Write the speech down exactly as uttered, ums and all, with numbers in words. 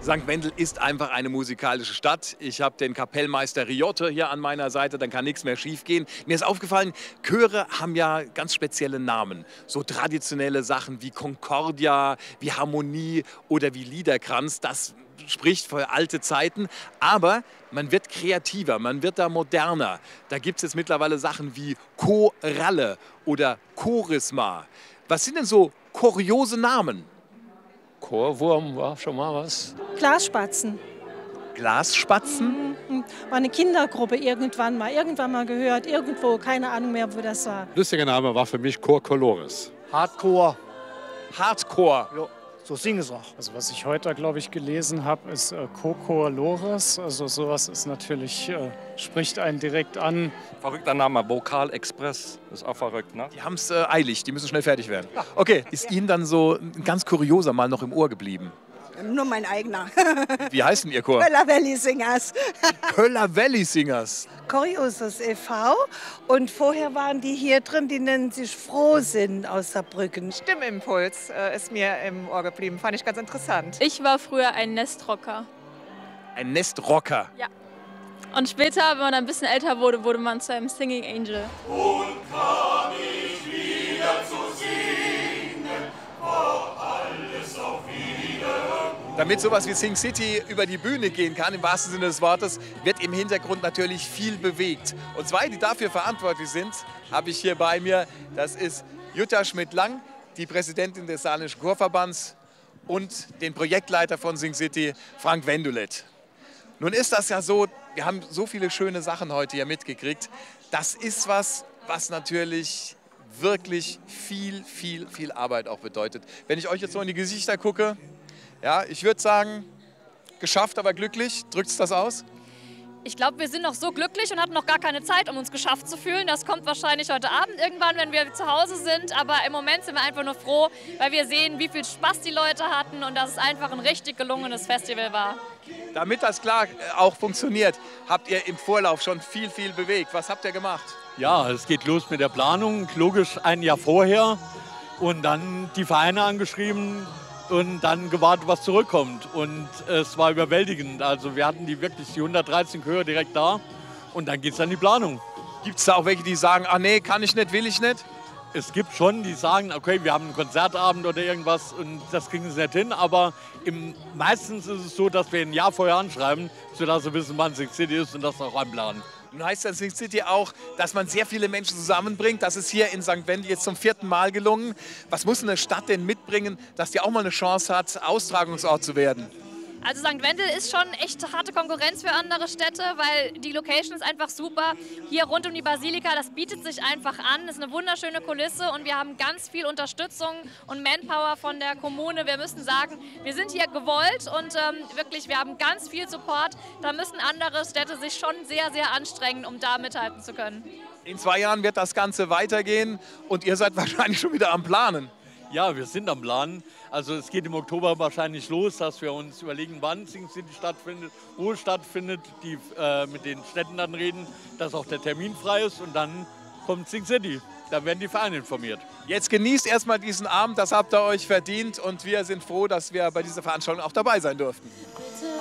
Sankt Wendel ist einfach eine musikalische Stadt. Ich habe den Kapellmeister Riotte hier an meiner Seite, dann kann nichts mehr schiefgehen. Mir ist aufgefallen, Chöre haben ja ganz spezielle Namen. So traditionelle Sachen wie Concordia, wie Harmonie oder wie Liederkranz. Das spricht für alte Zeiten. Aber man wird kreativer, man wird da moderner. Da gibt es jetzt mittlerweile Sachen wie Choralle oder Chorisma. Was sind denn so kuriose Namen? Chorwurm war schon mal was. Glasspatzen. Glasspatzen? Mhm. War eine Kindergruppe irgendwann mal, irgendwann mal gehört, irgendwo, keine Ahnung mehr, wo das war. Lustiger Name war für mich Chor Colores. Hardcore. Hardcore. Ja, so singen sie auch. Also was ich heute, glaube ich, gelesen habe, ist äh, Coco Lores. Also sowas ist natürlich, äh, spricht einen direkt an. Verrückter Name, Vokal Express. Ist auch verrückt, ne? Die haben es äh, eilig, die müssen schnell fertig werden. Okay, ist Ihnen dann so ein ganz kurioser mal noch im Ohr geblieben? Nur mein eigener. Wie heißt denn Ihr Chor? Köller Valley Singers. Köller Valley Singers. Kuriosus e V Und vorher waren die hier drin, die nennen sich Frohsinn aus Saarbrücken. Stimmimpuls äh, ist mir im Ohr geblieben, fand ich ganz interessant. Ich war früher ein Nestrocker. Ein Nestrocker? Ja. Und später, wenn man ein bisschen älter wurde, wurde man zu einem Singing Angel. Und kam ich wieder zu singen, war alles auch wieder gut. Damit sowas wie Sing City über die Bühne gehen kann, im wahrsten Sinne des Wortes, wird im Hintergrund natürlich viel bewegt. Und zwei, die dafür verantwortlich sind, habe ich hier bei mir. Das ist Jutta Schmidt-Lang, die Präsidentin des Saarländischen Chorverbands, und den Projektleiter von Sing City, Frank Wendulet. Nun ist das ja so, wir haben so viele schöne Sachen heute hier mitgekriegt. Das ist was, was natürlich wirklich viel, viel, viel Arbeit auch bedeutet. Wenn ich euch jetzt so in die Gesichter gucke, ja, ich würde sagen, geschafft, aber glücklich. Drückt es das aus? Ich glaube, wir sind noch so glücklich und hatten noch gar keine Zeit, um uns geschafft zu fühlen. Das kommt wahrscheinlich heute Abend irgendwann, wenn wir zu Hause sind. Aber im Moment sind wir einfach nur froh, weil wir sehen, wie viel Spaß die Leute hatten und dass es einfach ein richtig gelungenes Festival war. Damit das klar auch funktioniert, habt ihr im Vorlauf schon viel, viel bewegt. Was habt ihr gemacht? Ja, es geht los mit der Planung, logisch ein Jahr vorher. Und dann die Vereine angeschrieben und dann gewartet, was zurückkommt. Und es war überwältigend. Also wir hatten die wirklich die hundertdreizehn Chöre direkt da. Und dann geht es an die Planung. Gibt es da auch welche, die sagen, ah nee, kann ich nicht, will ich nicht? Es gibt schon, die sagen, okay, wir haben einen Konzertabend oder irgendwas und das kriegen sie nicht hin. Aber im, meistens ist es so, dass wir ein Jahr vorher anschreiben, sodass sie wissen, wann Sing City ist und das auch einplanen. Nun heißt das Sing City auch, dass man sehr viele Menschen zusammenbringt. Das ist hier in Sankt Wendel jetzt zum vierten Mal gelungen. Was muss eine Stadt denn mitbringen, dass die auch mal eine Chance hat, Austragungsort zu werden? Also Sankt Wendel ist schon echt harte Konkurrenz für andere Städte, weil die Location ist einfach super. Hier rund um die Basilika, das bietet sich einfach an. Es ist eine wunderschöne Kulisse und wir haben ganz viel Unterstützung und Manpower von der Kommune. Wir müssen sagen, wir sind hier gewollt und ähm, wirklich, wir haben ganz viel Support. Da müssen andere Städte sich schon sehr, sehr anstrengen, um da mithalten zu können. In zwei Jahren wird das Ganze weitergehen und ihr seid wahrscheinlich schon wieder am Planen. Ja, wir sind am Plan. Also es geht im Oktober wahrscheinlich los, dass wir uns überlegen, wann Sing City stattfindet, wo es stattfindet, die äh, mit den Städten dann reden, dass auch der Termin frei ist und dann kommt Sing City. Dann werden die Vereine informiert. Jetzt genießt erstmal diesen Abend, das habt ihr euch verdient und wir sind froh, dass wir bei dieser Veranstaltung auch dabei sein durften.